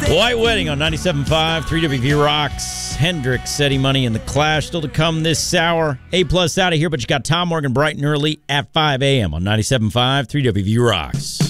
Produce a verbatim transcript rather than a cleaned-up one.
White Wedding on ninety-seven point five, three W V Rocks. Hendrix, Eddie Money, and The Clash still to come this hour. A-plus out of here, but you got Tom Morgan bright and early at five a.m. on ninety-seven point five, three W V Rocks.